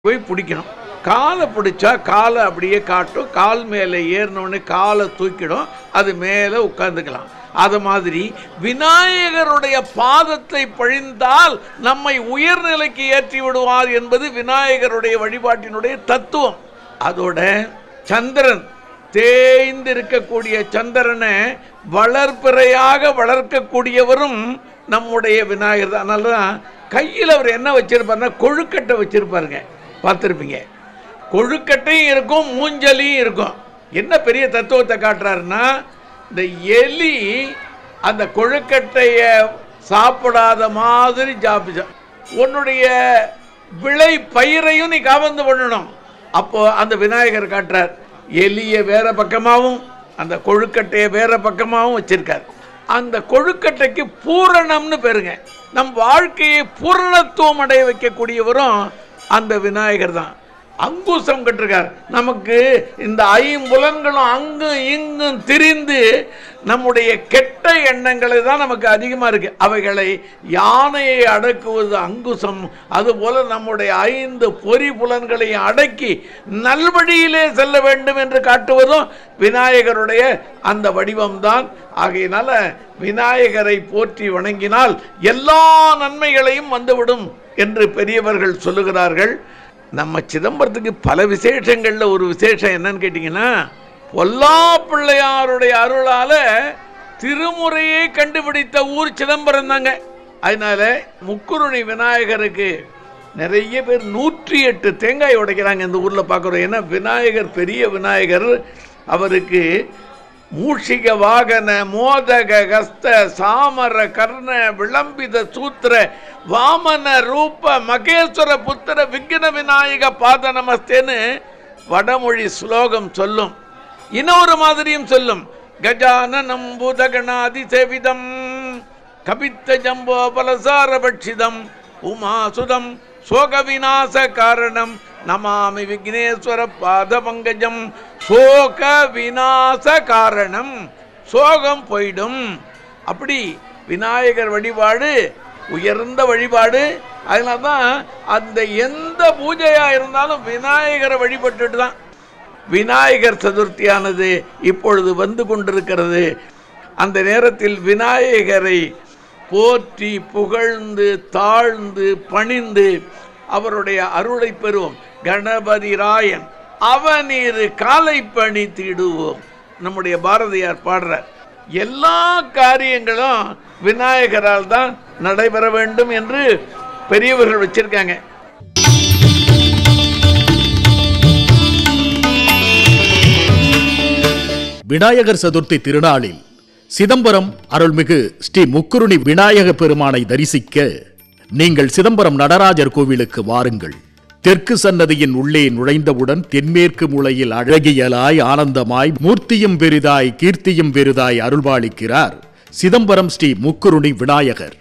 போய் பிடிக்கணும். காலை பிடிச்சா காலை அப்படியே காட்டும். கால் மேலே ஏறினோடனே காலை தூக்கிடும். அது மேலே உட்கார்ந்துக்கலாம். அது மாதிரி விநாயகருடைய பாதத்தை பழிந்தால் நம்மை உயர்நிலைக்கு ஏற்றி விடுவார் என்பது விநாயகருடைய வழிபாட்டினுடைய தத்துவம். அதோட சந்திரன் தேய்ந்திருக்கக்கூடிய சந்திரனை வளர்ப்பிறையாக வளர்க்கக்கூடியவரும் நம்முடைய விநாயகர் தான். அதனால தான் கையில் அவர் என்ன வச்சிருப்பாருன்னா கொழுக்கட்டை வச்சிருப்பாருங்க, பார்த்துருப்பீங்க. கொழுக்கட்டையும் இருக்கும், மூஞ்சலியும் இருக்கும். என்ன பெரிய தத்துவத்தை காட்டுறாருன்னா, இந்த எலி அந்த கொழுக்கட்டையை சாப்பிடாத மாதிரி உன்னுடைய விளை பயிரையும் நீ காபந்து பண்ணணும். அப்போ அந்த விநாயகர் காட்டுறார், எலியை வேற பக்கமாகவும் அந்த கொழுக்கட்டையை வேற பக்கமாகவும் வச்சிருக்கார். அந்த கொழுக்கட்டைக்கு பூரணம்னு பேருங்க. நம் வாழ்க்கையை பூரணத்துவம் அடைய வைக்கக்கூடியவரும் அந்த விநாயகர் தான். அங்குசம் கட்டிருக்கார். நமக்கு இந்த ஐம்புலன்களும் அங்கும் இங்கும் திரிந்து நம்முடைய கெட்ட எண்ணங்களை தான் நமக்கு அதிகமாக இருக்கு. அவைகளை யானையை அடக்குவது அங்குசம். அதுபோல நம்முடைய 5 பொறி புலன்களையும் அடக்கி நல்வழியிலே செல்ல வேண்டும் என்று காட்டுவதும் விநாயகருடைய அந்த வடிவம்தான். ஆகையினால விநாயகரை போற்றி வணங்கினால் எல்லா நன்மைகளையும் வந்துவிடும் என்று பெரியவர்கள் சொல்லுகிறார்கள். நம்ம சிதம்பரத்துக்கு பல விசேஷங்களில் ஒரு விசேஷம் என்னன்னு கேட்டிங்கன்னா, பொல்லா பிள்ளையாருடைய அருளால் திருமுறையை கண்டுபிடித்த ஊர் சிதம்பரம் தாங்க. அதனால முக்குருணி விநாயகருக்கு நிறைய பேர் 108 தேங்காய் உடைக்கிறாங்க இந்த ஊரில் பார்க்குறோம். ஏன்னா விநாயகர் பெரிய விநாயகர். அவருக்கு மூஷிக வாகன மோதக கஸ்த சாமர கர்ண விளம்பித சூத்திர வாமன ரூப மகேஸ்வர புத்திர விக்ன விநாயக பாத நமஸ்தேன்னு வடமொழி ஸ்லோகம் சொல்லும். இன்னொரு மாதிரியும் சொல்லும். கஜானனம் பூதகணாதி சேவிதம் கபித்த ஜம்போ பலசார பட்சிதம் உமாசுதம் சோக விநாச காரணம் நமாமி விக்னேஸ்வர பாத பங்கஜம். சோக விநாச காரணம், சோகம் போயிடும். அப்படி விநாயகர் வழிபாடு உயர்ந்த வழிபாடு. அதனால தான் அந்த எந்த பூஜையா இருந்தாலும் விநாயகரை வழிபட்டுட்டு தான். விநாயகர் சதுர்த்தியானது இப்பொழுது வந்து கொண்டிருக்கிறது. அந்த நேரத்தில் விநாயகரை போற்றி புகழ்ந்து தாழ்ந்து பணிந்து அவருடைய அருளை பெறுவோம். கணபதி ராயன் அவனீரு காலை பணி தீடுவோம். நம்முடைய பாரதியார் பாடுறார். எல்லா காரியங்களும் விநாயகரால் தான் நடைபெற வேண்டும் என்று பெரியவர்கள் வச்சிருக்காங்க. விநாயகர் சதுர்த்தி திருநாளில் சிதம்பரம் அருள்மிகு ஸ்ரீ முக்குருணி விநாயக பெருமானை தரிசிக்க நீங்கள் சிதம்பரம் நடராஜர் கோவிலுக்கு வாருங்கள். தெற்கு சன்னதியின் உள்ளே நுழைந்தவுடன் தென்மேற்கு மூலையில் அழகியலாய் ஆனந்தமாய் மூர்த்தியும் பெரிதாய் கீர்த்தியும் பெரிதாய் அருள்பாலிக்கிறார் சிதம்பரம் ஸ்ரீ முக்குருணி விநாயகர்.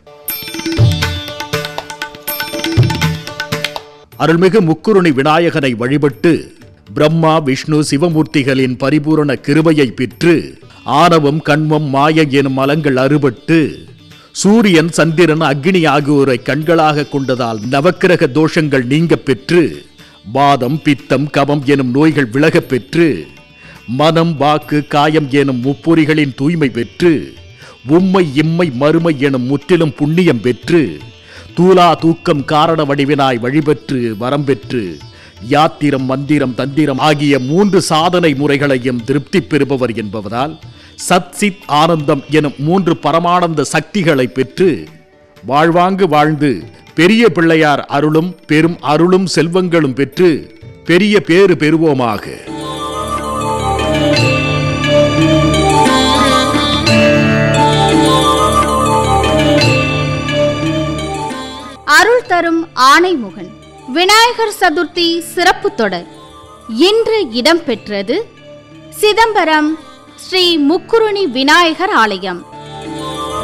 அருள்மிகு முக்குருணி விநாயகனை வழிபட்டு பிரம்மா விஷ்ணு சிவமூர்த்திகளின் பரிபூரண கிருபையை பெற்று ஆணவம் கண்மம் மாய எனும் மலங்கள் அறுபட்டு சூரியன் சந்திரன் அக்னி ஆகியோரை கண்களாக கொண்டதால் நவக்கிரக தோஷங்கள் நீங்க பெற்று வாதம் பித்தம் கபம் எனும் நோய்கள் விலக பெற்று மனம் வாக்கு காயம் எனும் முப்பொறிகளின் தூய்மை பெற்று உம்மை இம்மை மறுமை எனும் முற்றிலும் புண்ணியம் பெற்று தூலா தூக்கம் காரண வடிவினாய் வழிபெற்று வரம் பெற்று யாத்திரம் மந்திரம் தந்திரம் ஆகிய 3 சாதனை முறைகளையும் திருப்தி பெறுபவர் என்பதால் சத் சித் ஆனந்தம் எனும் 3 பரமானந்த சக்திகளை பெற்று வாழ்வாங்கு வாழ்ந்து பெரிய பிள்ளையார் அருளும் பெரும் அருளும் செல்வங்களும் பெற்று பெரிய பேறு பெறுவோமாக. அருள் தரும் ஆணைமுகன் விநாயகர் சதுர்த்தி சிறப்பு தொடர் இன்று இடம்பெற்றது சிதம்பரம் ஸ்ரீ முக்குருணி விநாயகர் ஆலயம்.